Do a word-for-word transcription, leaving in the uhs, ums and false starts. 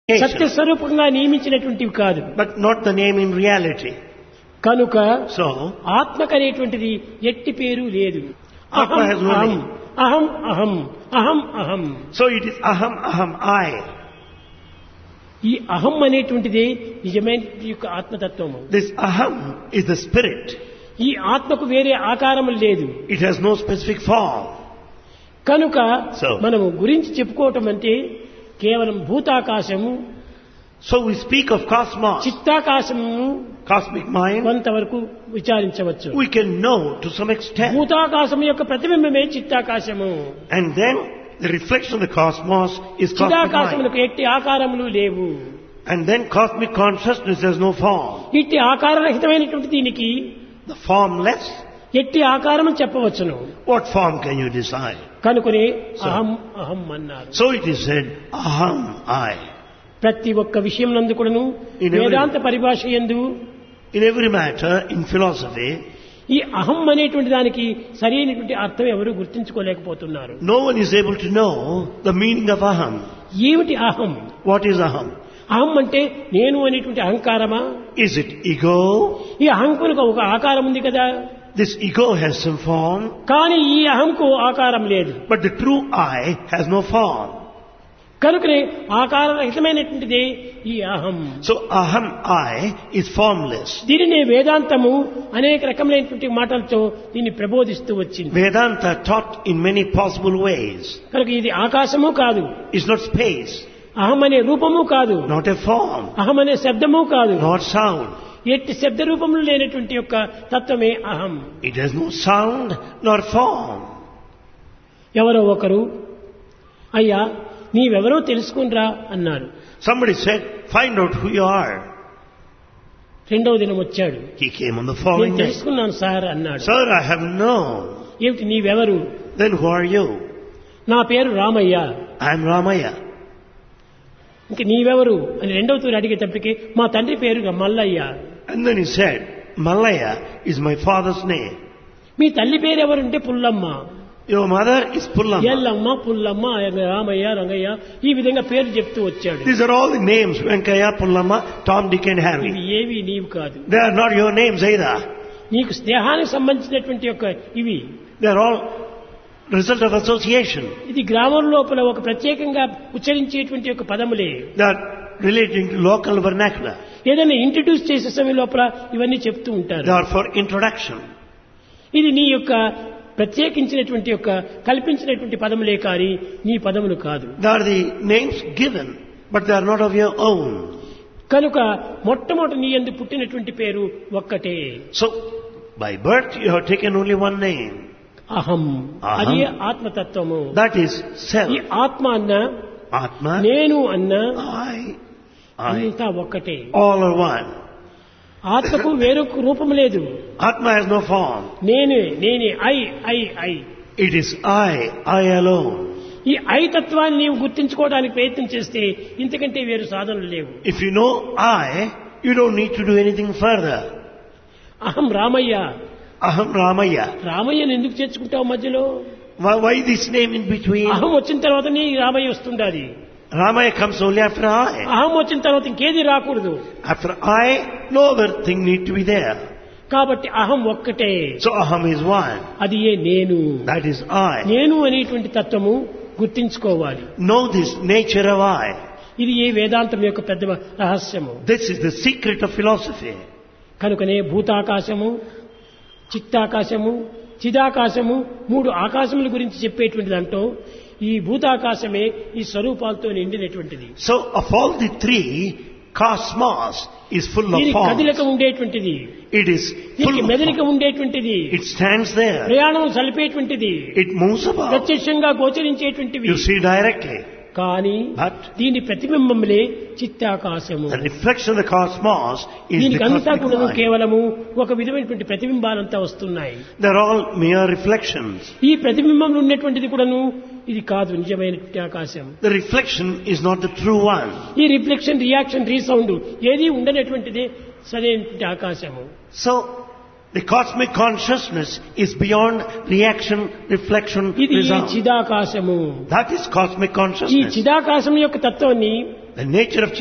సత్య స్వరూపంగా నియమించినటువంటివి కాదు. but not the name in reality. కనుక So, ఆత్మకనేటువంటిది ఎట్టి పేరు లేదు. Atma has no అహం name. అహం అహం అహం అహం. So it is aham, aham, I. ఈ అహం అనేటువంటిది నిజమైన యొక్క ఆత్మతత్వము. This aham is the spirit. ఈ ఆత్మకు వేరే ఆకారం లేదు. It has no specific form. కనుక So. మనము గురించి చెప్పుకోవటం అంటే కేవలం భూతాకాశము, So we speak of cosmos, చిత్తాకాశము cosmic mind. కొంతవరకు విచారించవచ్చు. We can know to some extent. భూతాకాశం యొక్క ప్రతిబింబమే చిత్తాకాశము. And then the reflection of the cosmos is cosmic mind. చిదాకాశములకు ఎట్టి ఆకారములు లేవు. And then cosmic consciousness has no form. ఇట్టి ఆకారరహితమైనటువంటి దీనికి The formless, ఎట్టి ఆకారం చెప్పవచ్చును. what form can you decide? కనుకనే So. అహం అహం అన్నారు. So it is said, aham, I. ప్రతి ఒక్క విషయం నందు కూడాను In every- వేదాంత పరిభాష యందు In every matter, in philosophy, ఈ అహం అనేటువంటి దానికి సరైనటువంటి అర్థం ఎవరు గుర్తించుకోలేకపోతున్నారు. no one is able to know the meaning of aham. ఏమిటి అహం? What is aham? అహం అంటే నేను అనేటువంటి అహంకారమా? Is it ego? ఈ అహంకులకు ఒక ఆకారం ఉంది కదా. This ego has some form, కానీ ఈ అహంకు ఆకారం లేదు. but the true I has no form. కనుకనే ఆకారరహితమైనటువంటిదే ఈ అహం. So aham, I, is formless. దీనిని వేదాంతము అనేక రకములైనటువంటి మాటలతో దీన్ని ప్రబోధిస్తూ వచ్చింది. Vedanta taught in many possible ways. కనుక ఇది ఆకాశము కాదు, It's not space, అహం అనే రూపము కాదు, not a form, అహం అనే శబ్దము కాదు. not sound. ఎట్టి శబ్ద రూపంలో లేనటువంటి యొక్క తత్వమే అహం. It has no sound nor form. ఎవరో ఒకరు అయ్యా నీవెవరో తెలుసుకునిరా అన్నారు. Somebody said, find out who you are. రెండవ దినం వచ్చాడు. He came on the నేను following day. తెలుసుకున్నాను సార్ అన్నాడు. Sir, I have known. ఏమిటి నీవెవరు? Then who are you? నా పేరు రామయ్య. I am Ramaya. ఇంక నీవెవరు అని రెండవ తూరి అడిగేటప్పటికి మా తండ్రి పేరు Mallayya. And then he said, Malaya is my father's name. మీ తల్లి పేరు ఎవరంటే Pullamma. Your mother is Pullamma. Yellamma Pullamma Ramayya Rangayya ఈ విధంగా పేరు చెప్తూ వచ్చాడు. These are all the names, Venkaya, Pullamma, Tom, Dick and ఇవి Harry. ఏవి నీవు కాదు. They are not your names either. నీకు స్నేహానికి సంబంధించినటువంటి యొక్క ఇవి. They are all result of association. ఇది గ్రామం లోపల ఒక ప్రత్యేకంగా ఉచ్చరించేటువంటి యొక్క పదములే. They are relating to local vernacular. ఏదైనా ఇంట్రడ్యూస్ చేసే సమయం లోపల ఇవన్నీ చెప్తూ ఉంటారు. They are for introduction. ఇది నీ యొక్క ప్రత్యేకించినటువంటి యొక్క కల్పించినటువంటి పదములే కానీ నీ పదములు కాదు. They are the names given, but they are not of your own. కనుక మొట్టమొదటి నీ యందు పుట్టినటువంటి పేరు ఒక్కటే. So, by birth you have taken only one name. అహం. అహం. అది ఆత్మతత్వము. That is self. ఈ ఆత్మ అన్న Atma, నేను అన్న I, I, అంతా ఒక్కటే. all are one. ఆత్మకు వేరొక రూపం లేదు. Atma has no form. నేనే నేనే I I I. It is I, I alone. ఈ ఐ తత్వాన్ని నీవు గుర్తించుకోవడానికి ప్రయత్నం చేస్తే ఇంతకంటే వేరు సాధనలు లేవు. If you know I, you don't need to do anything further. అహం రామయ్య. Aham Ramaya. రామయ్యను ఎందుకు చేర్చుకుంటావు మధ్యలో? Why, why this name in between? అహం వచ్చిన తర్వాత నీ Ramayya వస్తుండాలి. Ramaya comes only after I. అహం వచ్చిన తర్వాత ఇంకేది రాకూడదు. After I, no other thing need to be there. కాబట్టి అహం ఒక్కటే. So Aham is one. అది ఏ నేను. That is I. నేను అనేటువంటి తత్వము గుర్తించుకోవాలి. Know this nature of I. ఇది ఏ వేదాంతం యొక్క పెద్ద రహస్యము. This is the secret of philosophy. కనుకనే భూతాకాశము, చిత్తాకాశము, చిదాకాశము మూడు ఆకాశముల గురించి చెప్పేటువంటి దాంట్లో ఈ భూతాకాశమే ఈ స్వరూపాలతో నిండినటువంటిది. So of all the three, cosmos is full of దీనికి forms. కదలిక ఉండేటువంటిది. It is full దీనికి of మెదలిక forms. ఉండేటువంటిది. It stands there. ప్రయాణం సలిపేటువంటిది. It moves about. ప్రత్యక్షంగా గోచరించేటువంటివి. You see directly. కానీ But దీని ప్రతిబింబములే చిత్తాకాశము. the reflection of the cosmos is the దీనికంతా cosmic కూడా mind. కేవలము ఒక విధమైనటువంటి ప్రతిబింబాలంతా వస్తున్నాయి. They're all mere reflections. ఈ ప్రతిబింబంలో ఉన్నటువంటిది కూడాను ఇది కాదు నిజమైనటువంటి ఆకాశం. The reflection is not the true one. ఈ రిఫ్లెక్షన్ రియాక్షన్ రీసౌండ్ ఏది ఉండనటువంటిదే సరైనటువంటి ఆకాశము. So, the cosmic consciousness is beyond reaction, reflection, ఇది ఈ resound. చిదాకాశము. That is cosmic ఈ consciousness. చిదాకాశం యొక్క తత్వాన్ని The nature of